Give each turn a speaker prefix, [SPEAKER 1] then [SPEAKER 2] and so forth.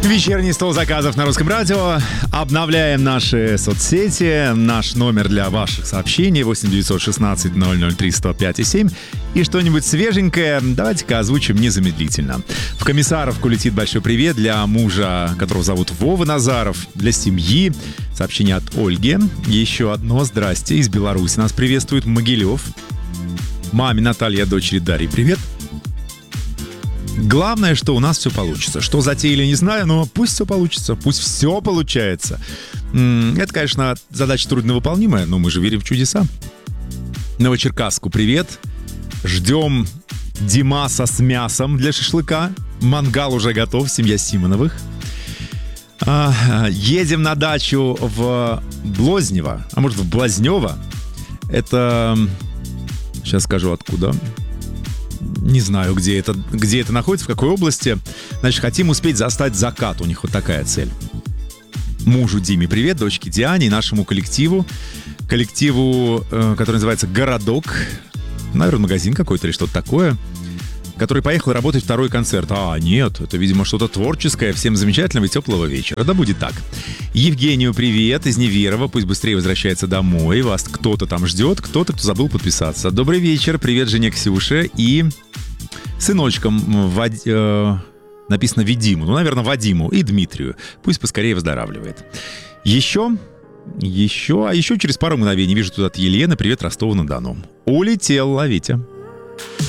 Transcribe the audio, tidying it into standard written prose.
[SPEAKER 1] Вечерний стол заказов на Русском радио. Обновляем наши соцсети. Наш номер для ваших сообщений 8 916 003 105 7. И что-нибудь свеженькое давайте-ка озвучим незамедлительно. В Комиссаровку летит большой привет для мужа, которого зовут Вова Назаров, для семьи. Сообщение от Ольги. Еще одно здрасте из Беларуси. Нас приветствует Могилев. Маме Наталье, дочери Дарьи, привет. Главное, что у нас все получится. Что затеяли, не знаю, но пусть все получится. Пусть все получается. Это, конечно, задача трудновыполнимая, но мы же верим в чудеса. Новочеркасску привет. Ждем Димаса с мясом для шашлыка. Мангал уже готов, семья Симоновых. Едем на дачу в Блознево, а может в Блазнево. Это... Сейчас скажу откуда. Не знаю, где это находится, в какой области. Значит, хотим успеть застать закат. У них вот такая цель. Мужу Диме привет, дочке Диане и нашему коллективу. Коллективу, который называется «Городок». Наверное, магазин какой-то или что-то такое. Который поехал работать второй концерт. Нет, это, видимо, что-то творческое. Всем замечательного и теплого вечера. Да будет так. Евгению привет из Неверова. Пусть быстрее возвращается домой. Вас кто-то там ждет, кто-то, кто забыл подписаться. Добрый вечер. Привет жене Ксюше и сыночкам написано Видиму. Наверное, Вадиму и Дмитрию. Пусть поскорее выздоравливает. Еще через пару мгновений вижу тут от Елены. Привет, Ростову-на-Дону. Улетел, ловите.